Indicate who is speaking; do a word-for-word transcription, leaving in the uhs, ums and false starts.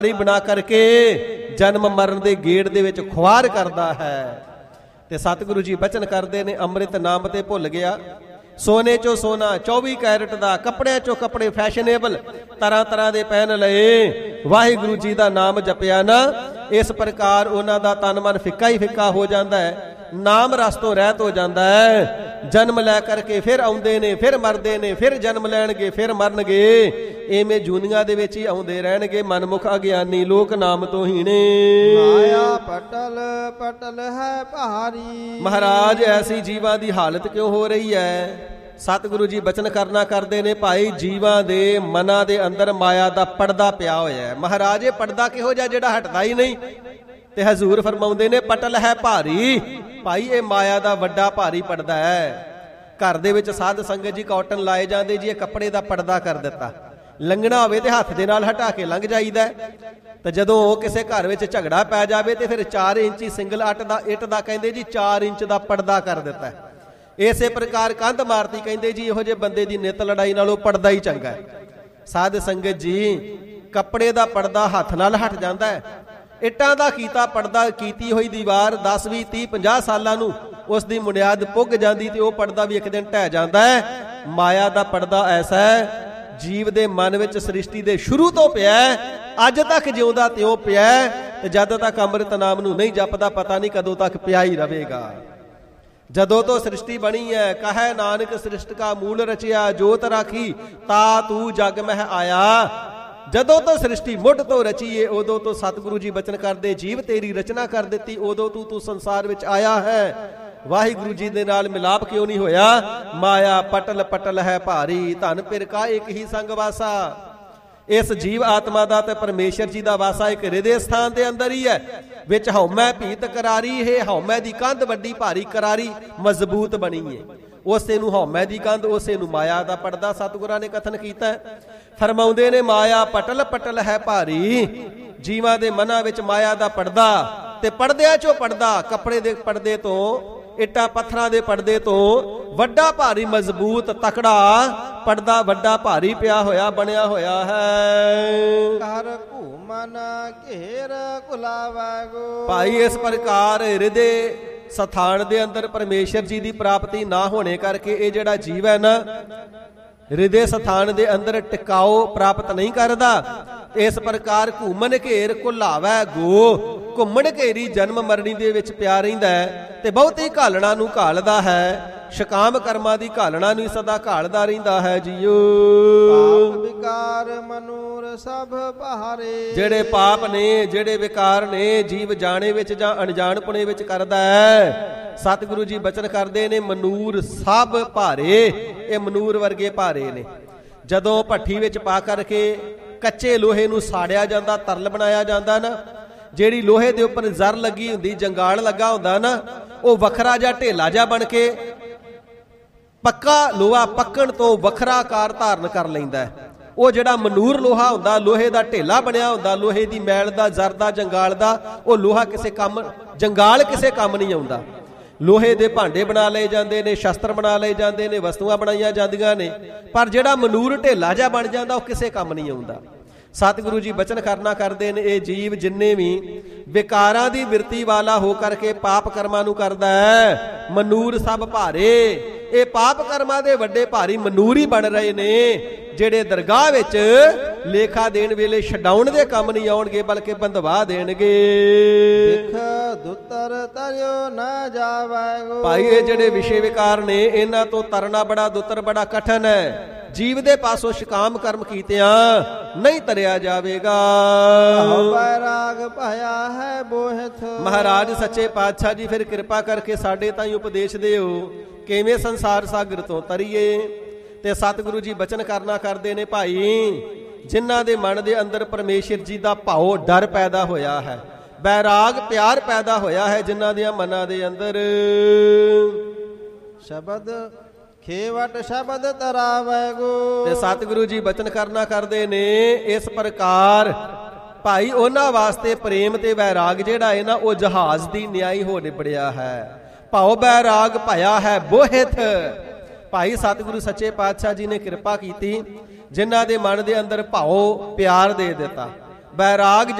Speaker 1: बना करके जन्म मरण के गेड़ दे विच खुआर करता है। ते सतगुरु जी बचन करते ने अमृत नाम ते भुल गया, सोने चो सोना चौबी कैरट का, कपड़े चो कपड़े फैशनेबल तरह तरह के पहन लए, वाहिगुरु जी का नाम जपिया ना, इस प्रकार उन्हां दा तन मन फिक्का ही फिक्का हो जाता है, नाम रस तो रहत हो जाता है। जन्म लै करके फिर आउंदे ने, फिर मरदे ने, फिर जन्म लैणगे, फिर मरनगे, इवें जूनिया दे विच ही आउंदे रहणगे मनमुख अज्ञानी लोक नाम तो हीणे।
Speaker 2: माया पटल पटल है भारी।
Speaker 1: महाराज ऐसी जीवां दी हालत क्यों हो रही है? सतगुरु जी बचन करना करते ने, भाई जीवां दे मनां दे अंदर माया दा पड़दा पिया होया है। महाराज ये पड़दा किहो जिहा जिहड़ा हटदा ही नहीं, ते हजूर फरमाउंदे ने पटल है भारी। भाई ये माया दा वड्डा भारी पड़दा है। घर दे विच साध संगत जी कॉटन लाए जांदे जी, ये कपड़े दा पड़दा कर दिता, लंघना होवे ते हत्थ दे नाल हटा के लंघ जाईदा। ते जदों किसी घर विच झगड़ा पै जावे ते फिर चार इंची सिंगल अट दा इट दा कहंदे जी चार इंच दा पड़दा कर दिता है। इसे प्रकार कंध मारती कहंदे जी इहो जे बंदे दी नित लड़ाई नालों पड़दा ही चंगा है। साध संगत जी कपड़े दा पड़दा हत्थ नाल हट जांदा है, इटां दा कीता पड़दा कीती हुई दीवार दस भी तीह पंजाह सालां नूं उस दी बुनियाद पुग जांदी ते ओह पड़दा भी एक दिन ढह जांदा है। माया दा पड़दा ऐसा है, जीव दे मन विच सृष्टि दे शुरू तो पिया है, अज तक जिउंदा त्यों पिया है, ते जद तक अमृत नाम नूं नहीं जपदा पता नहीं कदों तक पिया ही रहेगा। जदों तो सृष्टि बनी है, कहे नानक सृष्टि का मूल रचिया, जोत राखी ता तू जग मह आया। जदों तो सृष्टि मुढ़ तो रचीए, उदों तो सतगुरु जी बचन करदे, जीव तेरी रचना कर दिती, उदों तू तू संसार विच आया है। वाहिगुरु जी दे नाल मिलाप क्यों नहीं होया? माया पटल पटल है भारी, धन पिर का एक ही संग वासा। इस जीव आत्मा दा ते परमेश्वर जी दा वासा एक हृदय स्थान दे अंदर ही है, विच हौमै भीत करारी है, हौमै दी कंध वड्डी भारी करारी मजबूत बनी है। उसे नूं हौमै दी कंध, उसे नूं माया दा पड़दा सतगुरां ने कथन कीता है। फरमाउंदे ने माया पटल पटल है भारी, जीवां दे मनां विच माया दा पड़दा, ते पड़दिਆਂ चों पड़दा, कपड़े दे पड़दे तो इट्टां पत्थरां दे पड़दे तो वड्डा भारी मजबूत तकड़ा पड़दा वड्डा भारी पिया होया बनिया होया है।
Speaker 2: कर घूमन घेर कुलावगो।
Speaker 1: भाई इस प्रकार हृदय स्थान दे अंदर परमेश्वर जी की प्राप्ति ना होने करके ये जिहड़ा जीव है ना, हृदय स्थान दे अंदर टिकाओ प्राप्त नहीं करता। इस प्रकार घूमन घेर घुलावै गो, घूमन घेरी जन्म मरनी दे विच पिया रहिंदा है, ते बहुती घालना नूं घालदा है, शकाम कर्मां दी घालना नूं सदा घालदा रहिंदा है जीओ।
Speaker 2: पाप विकार मनूर सब बहारे।
Speaker 1: जेड़े पाप ने, जेड़े विकार ने, जीव जाने विच जां अणजाणपुणे विच करदा है, सतगुरु जी बचन करदे ने मनूर सब भारे। ये मनूर वर्गे भारे ने। जदों भट्ठी विच पा करके कच्चे लोहे नूं साड़िया जांदा, तरल बनाया जांदा ना, जेड़ी लोहे दे उपर जर लगी हुंदी, जंगाल लगा हुंदा ना, वो वखरा जा ढेला जा बन के पक्का लोहा पक्कण तो वखरा आकार धारण कर लैंदा है। वो जिहड़ा मनूर लोहा हुंदा, लोहे दा ढेला बनिया हुंदा, लोहे दी मैल दा, जर दा, जंगाल दा, वो लोहा किसे काम, जंगाल किसे काम नहीं आउंदा। लोहे दे भांडे बना लए जांदे ने, शस्त्र बना लए जांदे ने, वस्तुआं बनाईआं जांदियां ने, पर जिहड़ा मनूर ढेला जा बन जांदा वो किसे काम नहीं आउंदा। सतगुरु जी बचन करना करते ने, ये जीव जिन्ने भी विकारां दी विरती वाला हो करके पाप कर्मां नूं करदा है, मनूर सब भारे। ये पाप कर्मां दे वड्डे भारी मनूर ही बन रहे ने, जेड़े दरगाह विच लेखा देण वेले छडाउण दे काम नहीं आउणगे, बल्कि बंधवा देणगे।
Speaker 2: दुतर तरियो न जावैगो।
Speaker 1: भाई ये जेड़े विषय विकार ने, इन्हां तो तरना बड़ा दुतर बड़ा कठिन है। जीव दे पासों शिकाम कर्म कीतियां नहीं तरिया जावेगा।
Speaker 2: बैराग पाया है बोहथ।
Speaker 1: महाराज सच्चे पातशाह जी फिर कृपा करके साडे ताईं उपदेश दिओ, किवें संसार सागर तो तरीए। ते सतगुरु जी बचन करना करते ने, भाई जिन्हां दे मन दे अंदर परमेश्वर जी दा भाव डर पैदा होया है, बैराग प्यार पैदा होया है, जिन्हां दे मनां दे अंदर
Speaker 2: शब्द खेवट शब्द तरावैगो।
Speaker 1: ते सतगुरु जी बचन करना करते ने, इस प्रकार भाई उन्हां वास्ते प्रेम ते वैराग जिहड़ा है ना, वो जहाज दी न्याई हो निबड़िया है। भाव बैराग भया है बोहित। भाई सतगुरु सच्चे पातशाह जी ने कृपा की, जिन्हां दे मन दे अंदर भाव प्यार दे दिता, ਬੈਰਾਗ